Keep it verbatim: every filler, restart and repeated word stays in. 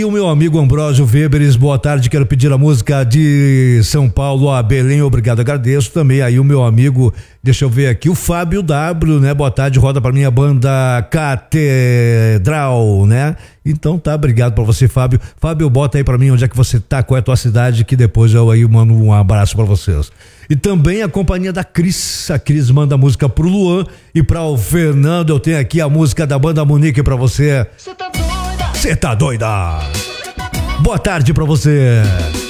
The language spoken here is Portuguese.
E o meu amigo Ambrósio Weberes, boa tarde, quero pedir a música de São Paulo a Belém, obrigado, agradeço também aí o meu amigo, deixa eu ver aqui, o Fábio W, né, boa tarde, roda pra minha banda Catedral, né, então tá, obrigado pra você, Fábio. Fábio, bota aí pra mim onde é que você tá, qual é a tua cidade, que depois eu aí mando um abraço pra vocês. E também a companhia da Cris, a Cris manda música pro Luan e pra o Fernando, eu tenho aqui a música da banda Monique pra você. Você tá doida? Você tá doida? Boa tarde pra você.